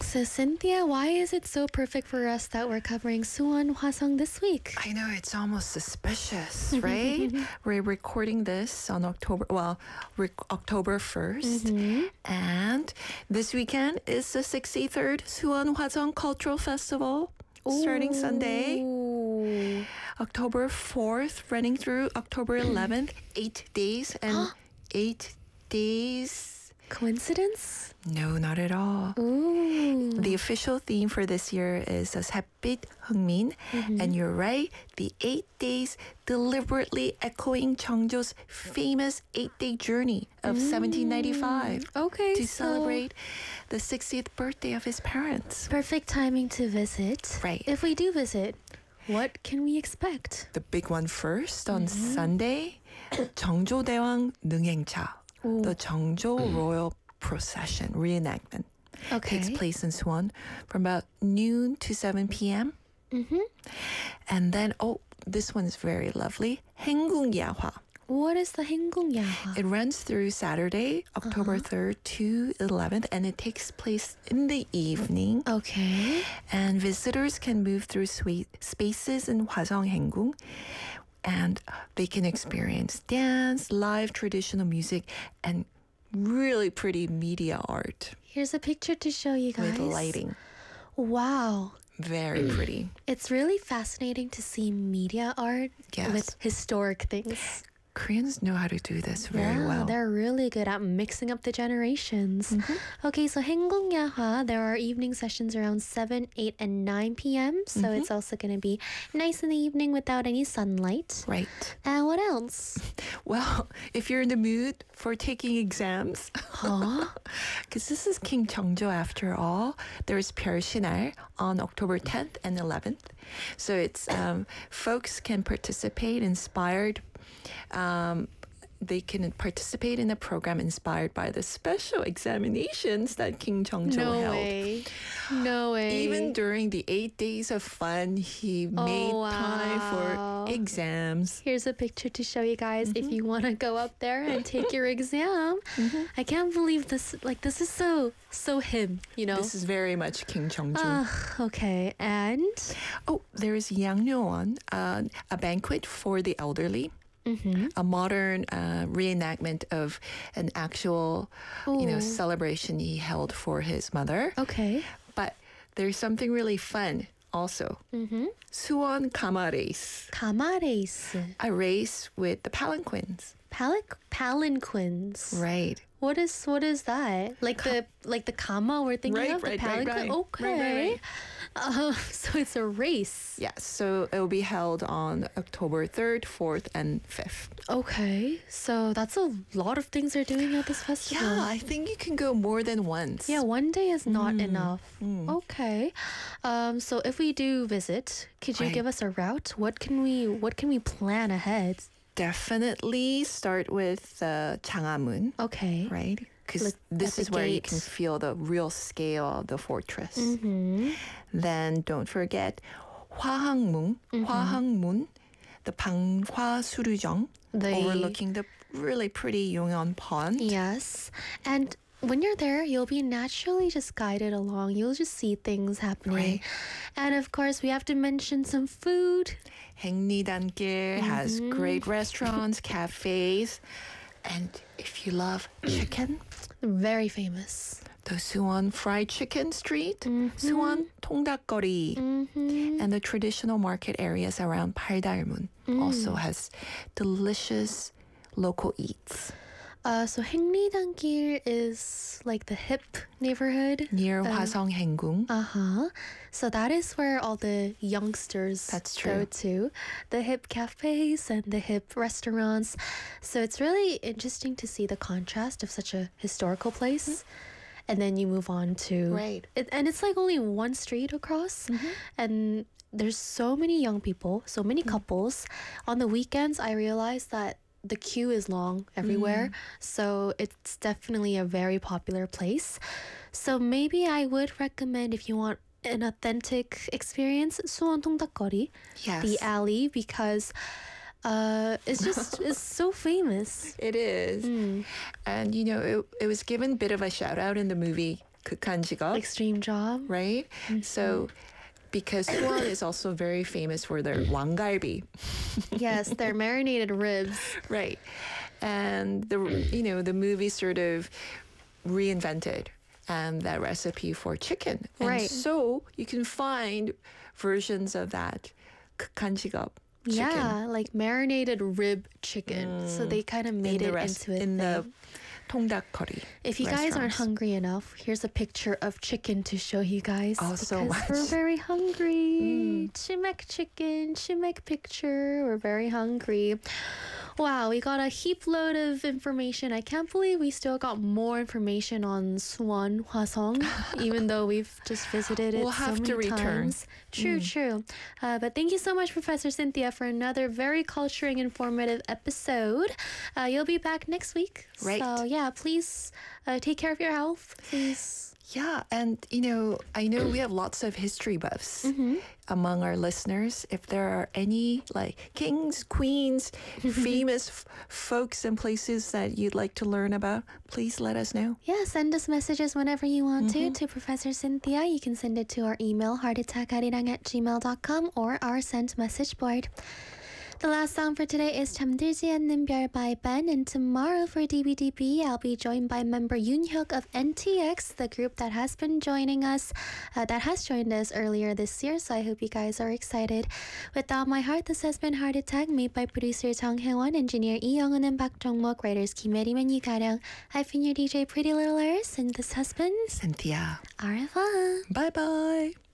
So Cynthia, why is it so perfect for us that we're covering Suwon Hwasong this week? I know, it's almost suspicious, right? We're recording this on October 1st. And this weekend is the 63rd Suwon Hwasong Cultural Festival starting Sunday, October 4th, running through October 11th, 8 days and 8 days. Coincidence? No, not at all. Ooh. The official theme for this year is 샛빛 흥민, and you're right, the 8 days deliberately echoing Cheongjo's famous 8-day journey of 1795 Okay, to so celebrate the 60th birthday of his parents. perfect timing to visit. Right. If we do visit, what can we expect? The big one first on Sunday, 정조대왕 능행차, the Cheongjo Royal Procession reenactment. Okay. Takes place in Suwon from about noon to 7 p.m. And then, this one is very lovely. 행궁야화. What is the 행궁야화? It runs through Saturday, October 3rd to 11th, and it takes place in the evening. Okay. And visitors can move through spaces in Hwasong Hengung, and they can experience dance, live traditional music, and really pretty media art Here's a picture to show you guys. with lighting. Wow. Very pretty. It's really fascinating to see media art Yes. with historic things. Koreans know how to do this very Yeah, well. they're really good at mixing up the generations. Okay, so 행궁야화, there are evening sessions around 7, 8, and 9 p.m. So it's also going to be nice in the evening without any sunlight. Right. And what else? Well, if you're in the mood for taking exams, Huh? because this is King Cheongjo after all, there's 별신날 on October 10th and 11th. So it's folks can participate inspired. They can participate in a program inspired by the special examinations that King Cheongjo No held. way. No way. Even during the 8 days of fun, he made time wow. for exams. Here's a picture to show you guys if you want to go up there and take your exam. I can't believe this. Like, this is so him, you know? This is very much King Cheongjo. Okay, and There's Yangnyeon, a banquet for the elderly. A modern reenactment of an actual, celebration he held for his mother. okay. But there's something really fun also. Suwon Kama race, Kama race. a race with the palanquins. Palanquins. Right. What is that? Like the kama we're thinking of? The palanquin? Okay. Right. So it's a race. Yeah, so it will be held on October 3rd, 4th, and 5th. Okay. So that's a lot of things they're doing at this festival. Yeah, I think you can go more than once. Yeah, one day is not enough. Okay. So if we do visit, could you Right. give us a route? What can we plan ahead? Definitely start with Changhamun, Okay. right? Because Look this at is the where you gate. can feel the real scale of the fortress. Then don't forget Hwahangmun, the Panghwa Surujong, overlooking the really pretty Yongyeon Pond. Yes. And when you're there, you'll be naturally just guided along. You'll just see things happening. Right. And of course, we have to mention some food. Haengnidankil has great restaurants, cafes, and if you love chicken, Very famous. the Suwon Fried Chicken Street, Suwon Tongdakgori, and the traditional market areas around Paldalmun also has delicious local eats. So Haengnidankil is like the hip neighborhood. Near Hwasong Hengung. So that is where all the youngsters That's go true. to. The hip cafes and the hip restaurants. So it's really interesting to see the contrast of such a historical place. And then you move on to Right. and it's like only one street across. And there's so many young people, so many couples. On the weekends, I realized that the queue is long everywhere. So it's definitely a very popular place. So maybe I would recommend, if you want an authentic experience, Suwon Tongdakgori, Yes. the alley, because it's so famous. It is. And, it was given a bit of a shout out in the movie 극한 직업, Extreme job. right? So because Suwon is also very famous for their 왕갈비, Yes, they're marinated ribs. right? And the movie sort of reinvented that recipe for chicken. And Right. so you can find versions of that 극한 직업 chicken Yeah, like marinated rib chicken. So they kind of made it into a in the thing. 통닭 curry. If you guys aren't restaurants. hungry enough, here's a picture of chicken to show you guys. Oh, so because much. we're very hungry. Chimek chicken, chimek picture. We're very hungry. Wow, we got a heap load of information. I can't believe we still got more information on Suwon, Hwasong, even though we've just visited it We'll so have many to return. times. True. But thank you so much, Professor Cynthia, for another very culturing, informative episode. You'll be back next week. Right. So yeah, please take care of your health. Please. Yeah, and I know we have lots of history buffs among our listeners. If there are any like kings, queens, famous folks and places that you'd like to learn about, please let us know. Yeah, send us messages whenever you want to Professor Cynthia. You can send it to our email, heartattack아리랑@gmail.com, or our sent message board. The last song for today is 잠들지 않는 별 by Ben, and tomorrow for DBDB, I'll be joined by member Yoonhyuk of NTX, the group that has been joining us, that has joined us earlier this year, so I hope you guys are excited. With all my heart, this has been Heart Attack, made by producer Jung Hae-won, engineer Lee Young-un and Park Jong-mok, writers Kim Yerim and Yu Ga-ryung. I've been your DJ Pretty Little Earth, and this has been Cynthia. Au revoir. Bye-bye.